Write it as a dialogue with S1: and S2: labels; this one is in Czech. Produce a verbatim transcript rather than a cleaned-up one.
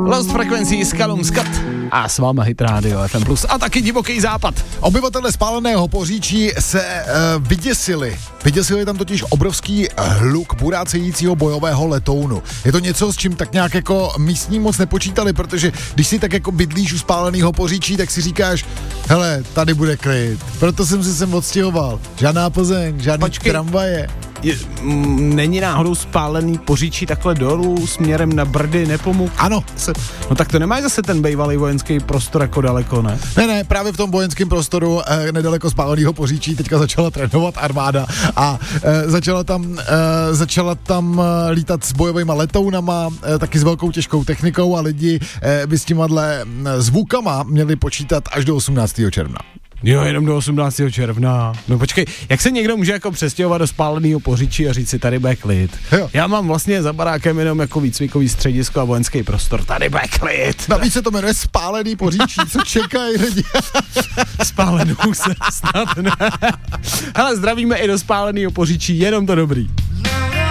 S1: Lost Frequency s Callum Scott a s váma Hit Radio F M plus a taky Divoký západ.
S2: Obyvatelé spáleného Poříčí se uh, vyděsili. Vyděsili tam totiž obrovský hluk burácejícího bojového letounu. Je to něco, s čím tak nějak jako místní moc nepočítali, protože když si tak jako bydlíš u spáleného Poříčí, tak si říkáš, hele, tady bude klid. Proto jsem se sem odstěhoval. Žádná Plzeň, žádný Počkej. tramvaje.
S1: Je, m, není náhodou spálený Poříčí takhle dolů směrem na Brdy, Nepomuk?
S2: Ano.
S1: Se, no tak to nemá zase ten bývalý vojenský prostor jako daleko, ne?
S2: Ne, ne, právě v tom vojenském prostoru eh, nedaleko spáleného Poříčí teďka začala trénovat armáda a eh, začala tam, eh, začala tam eh, lítat s bojovými letounama, eh, taky s velkou těžkou technikou a lidi eh, by s těmadle zvukama měli počítat až do osmnáctého června.
S1: Jo, jenom do osmnáctého června. No počkej, jak se někdo může jako přestěhovat do spáleného Poříčí a říct si, tady bude klid?
S2: Jo.
S1: Já mám vlastně za barákem jenom jako výcvikový středisko a vojenský prostor, tady bude klid.
S2: Navíc se to jmenuje spálený Poříčí, co čekají lidi?
S1: Spálenou se snad ne. Hele, zdravíme i do spáleného Poříčí, jenom to dobrý.